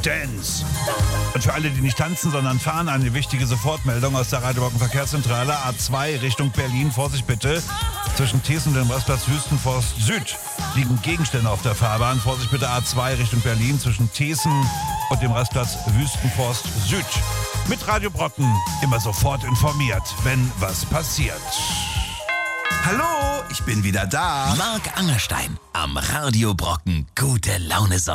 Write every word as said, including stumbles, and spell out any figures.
Dance. Und für alle, die nicht tanzen, sondern fahren, eine wichtige Sofortmeldung aus der Radio Brocken Verkehrszentrale. A zwei Richtung Berlin. Vorsicht bitte. Zwischen Thesen und dem Rastplatz Wüstenforst Süd liegen Gegenstände auf der Fahrbahn. Vorsicht bitte A zwei Richtung Berlin. Zwischen Thesen und dem Rastplatz Wüstenforst Süd. Mit Radio Brocken immer sofort informiert, wenn was passiert. Hallo, ich bin wieder da. Marc Angerstein am Radio Brocken. Gute Laune